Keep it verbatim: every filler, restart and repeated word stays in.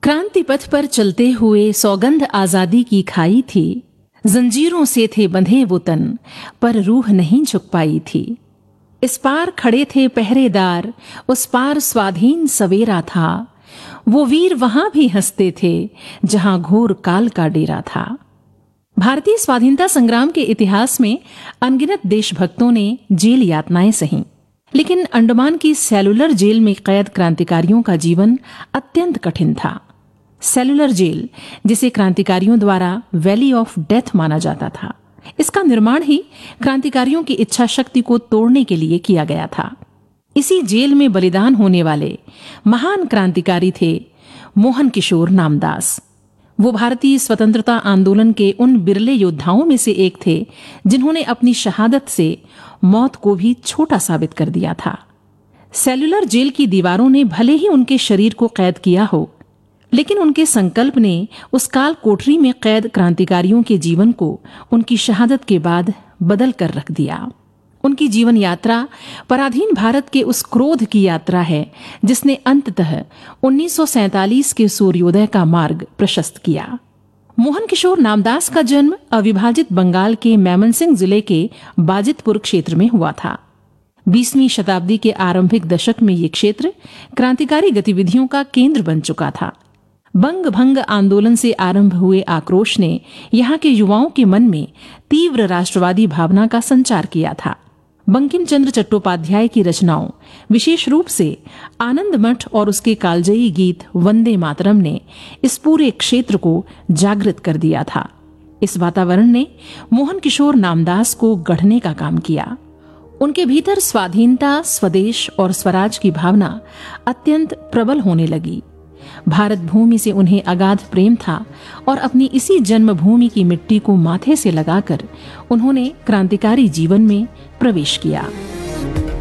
क्रांति पथ पर चलते हुए सौगंध आजादी की खाई थी। जंजीरों से थे बंधे वो तन, पर रूह नहीं झुक पाई थी। इस पार खड़े थे पहरेदार, उस पार स्वाधीन सवेरा था। वो वीर वहां भी हंसते थे जहां घोर काल का डेरा था। भारतीय स्वाधीनता संग्राम के इतिहास में अनगिनत देशभक्तों ने जेल यातनाएं सहीं, लेकिन अंडमान की सेलुलर जेल में कैद क्रांतिकारियों का जीवन अत्यंत कठिन था। सेलुलर जेल, जिसे क्रांतिकारियों द्वारा वैली ऑफ डेथ माना जाता था, इसका निर्माण ही क्रांतिकारियों की इच्छा शक्ति को तोड़ने के लिए किया गया था। इसी जेल में बलिदान होने वाले महान क्रांतिकारी थे मोहन किशोर नामदास। वो भारतीय स्वतंत्रता आंदोलन के उन बिरले योद्धाओं में से एक थे जिन्होंने अपनी शहादत से मौत को भी छोटा साबित कर दिया था। सेलुलर जेल की दीवारों ने भले ही उनके शरीर को कैद किया हो, लेकिन उनके संकल्प ने उस काल कोठरी में कैद क्रांतिकारियों के जीवन को उनकी शहादत के बाद बदल कर रख दिया। उनकी जीवन यात्रा पराधीन भारत के उस क्रोध की यात्रा है जिसने अंततः उन्नीस सौ सैंतालीस के सूर्योदय का मार्ग प्रशस्त किया। मोहन किशोर नामदास का जन्म अविभाजित बंगाल के मैमनसिंह जिले के बाजितपुर क्षेत्र में हुआ था। बीसवीं शताब्दी के आरंभिक दशक में ये क्षेत्र क्रांतिकारी गतिविधियों का केंद्र बन चुका था। बंग भंग आंदोलन से आरंभ हुए आक्रोश ने यहाँ के युवाओं के मन में तीव्र राष्ट्रवादी भावना का संचार किया था। बंकिम चंद्र चट्टोपाध्याय की रचनाओं, विशेष रूप से आनंद मठ और उसके कालजयी गीत वंदे मातरम ने इस पूरे क्षेत्र को जागृत कर दिया था। इस वातावरण ने मोहन किशोर नामदास को गढ़ने का काम किया। उनके भीतर स्वाधीनता, स्वदेश और स्वराज की भावना अत्यंत प्रबल होने लगी। भारत भूमि से उन्हें अगाध प्रेम था और अपनी इसी जन्मभूमि की मिट्टी को माथे से लगाकर उन्होंने क्रांतिकारी जीवन में प्रवेश किया।